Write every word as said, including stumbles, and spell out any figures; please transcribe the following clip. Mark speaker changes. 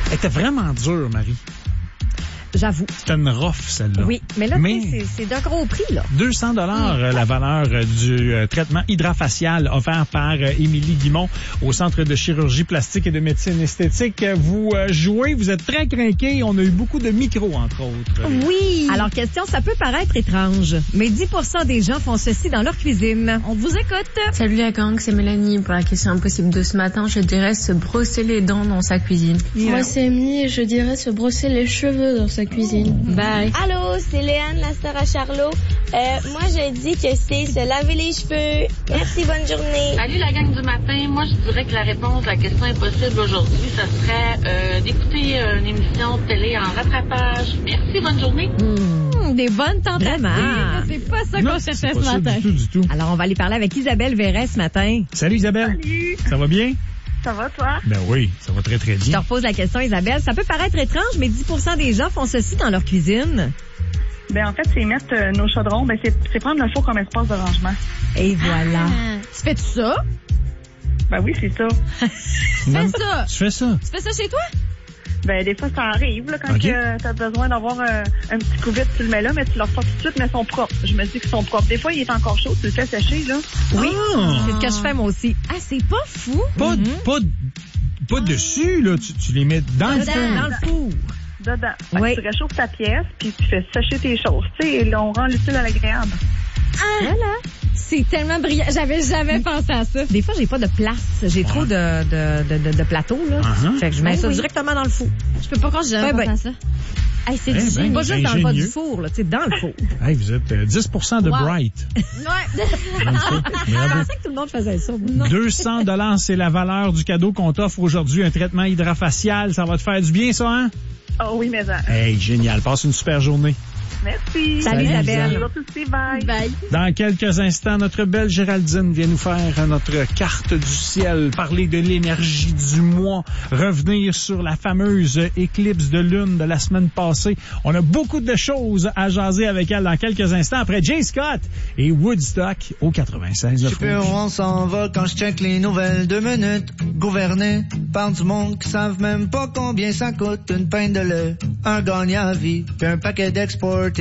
Speaker 1: Elle était vraiment dure, Marie.
Speaker 2: J'avoue.
Speaker 1: C'était une rough, celle-là.
Speaker 2: Oui, mais là,
Speaker 1: mais
Speaker 2: c'est, c'est d'un gros prix, là.
Speaker 1: deux cents dollars mmh. la valeur du euh, traitement hydrafacial offert par euh, Émilie Guimont au Centre de chirurgie plastique et de médecine esthétique. Vous euh, jouez, vous êtes très crinqués. On a eu beaucoup de micros, entre autres.
Speaker 2: Oui. Alors, question, ça peut paraître étrange, mais dix pour cent des gens font ceci dans leur cuisine. On vous écoute.
Speaker 3: Salut la gang, c'est Mélanie. Pour la question impossible de ce matin, je dirais se brosser les dents dans sa cuisine.
Speaker 4: Yeah. Moi, c'est Emily et je dirais se brosser les cheveux dans sa cuisine.
Speaker 3: Bye.
Speaker 5: Allô, c'est Léane, la sœur à Charlot. Euh, moi, je dis que c'est se laver les cheveux. Merci, bonne journée.
Speaker 6: Salut la gang du matin. Moi, je dirais que la réponse à la question impossible aujourd'hui, ça serait euh, d'écouter une émission de télé en rattrapage. Merci, bonne journée.
Speaker 2: Mmh, des bonnes tentatives.
Speaker 1: Vraiment.
Speaker 2: C'est pas ça
Speaker 1: non,
Speaker 2: qu'on cherchait ce
Speaker 1: pas
Speaker 2: matin.
Speaker 1: Ça du tout, du tout.
Speaker 2: Alors, on va aller parler avec Isabelle Verret ce matin.
Speaker 1: Salut Isabelle.
Speaker 7: Salut.
Speaker 1: Ça va bien?
Speaker 7: Ça va, toi?
Speaker 1: Ben oui, ça va très, très bien.
Speaker 2: Je te repose la question, Isabelle. Ça peut paraître étrange, mais dix pour cent des gens font ceci dans leur cuisine.
Speaker 7: Ben, en fait, c'est mettre euh, nos chaudrons, ben, c'est, c'est prendre le four comme espace de rangement.
Speaker 2: Et voilà.
Speaker 4: Ah.
Speaker 2: Tu fais-tu ça?
Speaker 7: Ben oui, c'est ça.
Speaker 1: Non,
Speaker 2: Fais ça.
Speaker 1: Tu fais ça?
Speaker 2: Tu fais ça chez toi?
Speaker 7: Ben, des fois, ça arrive, là, quand
Speaker 1: okay.
Speaker 7: que t'as besoin d'avoir euh, un petit coup vite, tu le mets là, mais tu le ressors tout de suite, mais ils sont propres. Je me dis qu'ils sont propres. Des fois, il est encore chaud, tu le fais sécher, là.
Speaker 2: Oui.
Speaker 1: Ah.
Speaker 2: C'est ce que je fais, moi aussi. Ah, c'est pas fou.
Speaker 1: Pas,
Speaker 2: mm-hmm.
Speaker 1: pas, pas dessus, là. Tu, tu les mets dans,
Speaker 2: dans
Speaker 1: le four.
Speaker 2: Dans le four.
Speaker 7: Dedans. Fait
Speaker 2: oui.
Speaker 7: que tu réchauffes ta pièce, puis tu fais sécher tes choses. Tu sais, et là, on rend l'utile à l'agréable.
Speaker 2: Ah. Voilà.
Speaker 4: C'est tellement brillant. J'avais jamais pensé à ça.
Speaker 2: Des fois, j'ai pas de place. J'ai trop de, de, de, de, de plateaux, là.
Speaker 1: Uh-huh.
Speaker 2: Fait que je mets
Speaker 4: Ben
Speaker 2: ça
Speaker 4: oui.
Speaker 2: directement dans le four.
Speaker 4: Je peux pas croire que j'ai jamais
Speaker 2: Ben,
Speaker 4: pensé
Speaker 2: ben.
Speaker 4: à ça. Hey, c'est
Speaker 1: Eh
Speaker 4: du
Speaker 1: ben,
Speaker 4: génie.
Speaker 2: Pas juste dans le bas du
Speaker 1: ingénieux.
Speaker 2: four, là. Tu sais, dans le four.
Speaker 1: Hey, vous êtes euh, dix pour cent de
Speaker 4: Wow.
Speaker 1: Bright.
Speaker 4: Ouais.
Speaker 2: Je pensais que tout le monde faisait ça. moi.
Speaker 1: deux cents dollars, c'est la valeur du cadeau qu'on t'offre aujourd'hui. Un traitement hydrafacial. Ça va te faire du bien, ça, hein?
Speaker 7: Oh oui, mais ça.
Speaker 1: Hey, génial. Passe une super journée.
Speaker 7: Merci.
Speaker 2: Salut, Isabelle.
Speaker 7: Vous autres aussi, bye.
Speaker 4: Bye.
Speaker 1: Dans quelques instants, notre belle Géraldine vient nous faire notre carte du ciel, parler de l'énergie du mois, revenir sur la fameuse éclipse de lune de la semaine passée. On a beaucoup de choses à jaser avec elle dans quelques instants après Jay Scott et Woodstock au quatre-vingt-seize.
Speaker 8: Je sais plus où on s'en va quand je check les nouvelles. Deux minutes, gouverné par du monde qui savent même pas combien ça coûte une pinte de lait, un gagnant à vie, puis un paquet d'exportés.